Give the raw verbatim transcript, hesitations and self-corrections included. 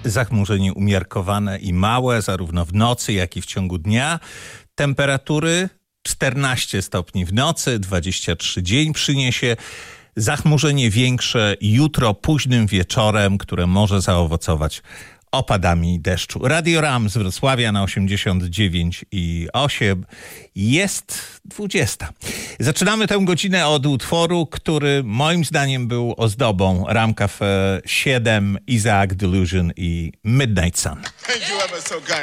Zachmurzenie umiarkowane i małe, zarówno w nocy, jak i w ciągu dnia. Temperatury czternaście stopni w nocy, dwadzieścia trzy dzień przyniesie. Zachmurzenie większe jutro późnym wieczorem, które może zaowocować opadami deszczu. Radio Ram z Wrocławia na osiemdziesiąt dziewięć i osiem. Jest dwudziesta. Zaczynamy tę godzinę od utworu, który moim zdaniem był ozdobą Ram Cafe siedem, Isaac Delusion i Midnight Sun.